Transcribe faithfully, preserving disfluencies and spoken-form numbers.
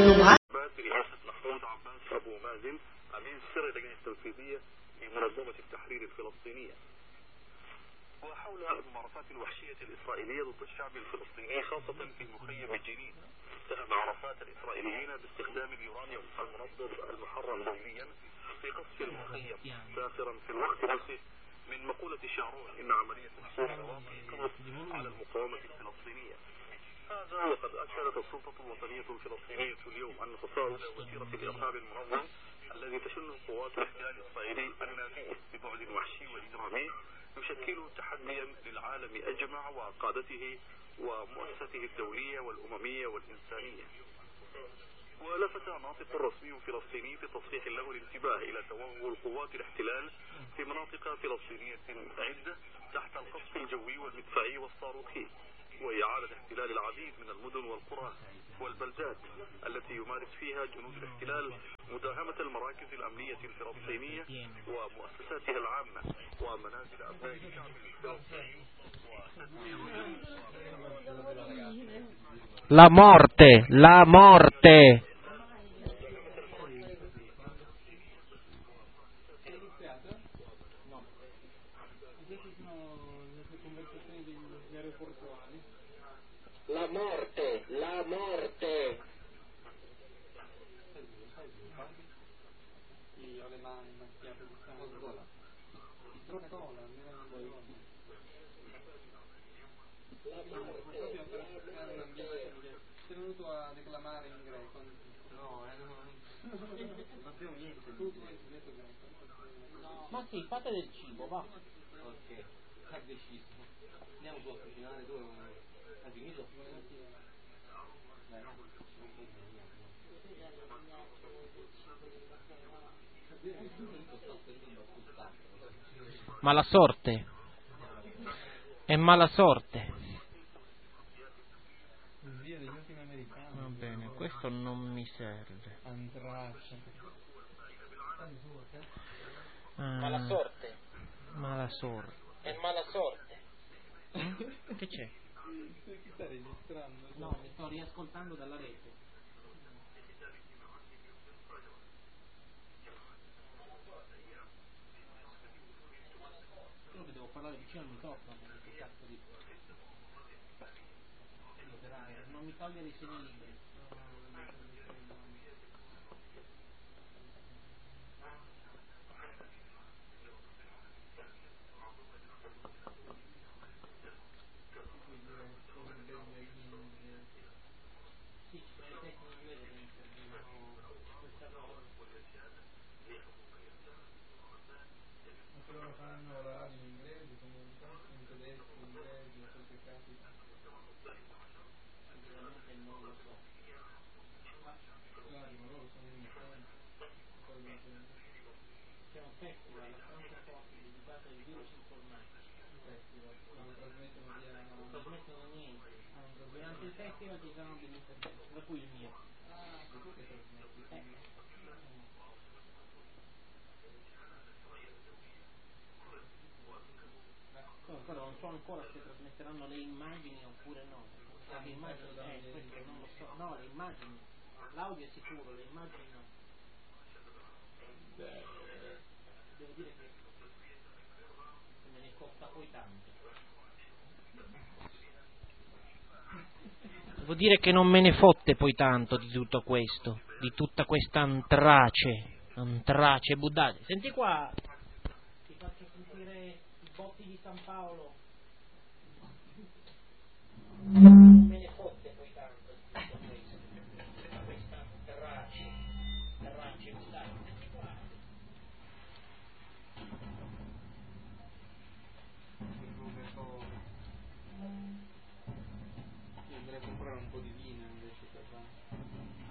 النبهة. برئاسة محمود عباس أبو مازن أمين سر اللجنة التنفيذية في منظمة التحرير الفلسطينية، وحول الممارسات الوحشية الإسرائيلية ضد الشعب الفلسطيني خاصة في مخيم الجنين. اتهم عرفات الإسرائيليين باستخدام اليورانيوم المنضد المحرم دوليا في قصف المخيم، ساخرا في الوقت نفسه من مقولة شارون إن عملية حصول عواقب قضت على المقاومة الفلسطينية. هذا وقد أكدت السلطة الوطنية الفلسطينية اليوم أن تصاعد وتيرة الإرهاب المنظم الذي تشنه قوات الاحتلال الإسرائيلي النازية ببعد وحشي وإجرامي يشكل تحديا للعالم أجمع وقادته ومؤسساته الدولية والأممية والإنسانية. ولفت ناطق رسمي فلسطيني في تصريح له الانتباه إلى توغل قوات الاحتلال في مناطق فلسطينية عدة تحت القصف الجوي والمدفعي والصاروخي، وإعادة احتلال العديد من المدن والقرى والبلدات التي يمارس فيها جنود الاحتلال مداهمة المراكز الأمنية الفلسطينية ومؤسساتها العامة ومنازل أبناء الشعب الفلسطيني. La morte, la morte. La morte, la morte. Sei venuto a declamare in greco? No, eh, no, non abbiamo niente. Tu hai detto greco? Ma sì, fate del cibo, va. Ok, ha deciso. Andiamo tu a cucinare, tu hai finito? Dai, no. Mala sorte. È mala sorte. Via degli ultimi americani. Va bene, questo non mi serve. Antrace. Ah, Mala sorte. mala sorte. È mala sorte. Che c'è? Chi sta registrando? No, mi sto riascoltando dalla rete. Solo che devo parlare vicino al microfono, che cazzo di... Non mi togliere i segni liberi. Sì, ci sono i tecnici inglesi che intervengono questa cosa. Ma se loro fanno la radio in inglese, comunque, in tedesco, in inglese, quel che capita. Sicuramente non lo so. Claro, ma loro sono in Italia. C'è un festival a Francoforte dedicato ai virus informatici. Un festival, ma lo trasmettono via... Non trasmettono niente. Ah, non trasmettono. Durante il festival ci saranno degli interventi, tra cui il mio. Ah, sei tu che trasmetti. Eh. Io ancora non so ancora se trasmetteranno le immagini oppure no. Ah, Le immagini, eh, questo non lo so. No, le immagini. L'audio è sicuro, le immagini no. Devo dire che me ne costa poi tanto. Devo dire che non me ne fotte poi tanto di tutto questo, di tutta questa antrace, antrace buddate. Senti qua, Ti faccio sentire i botti di San Paolo.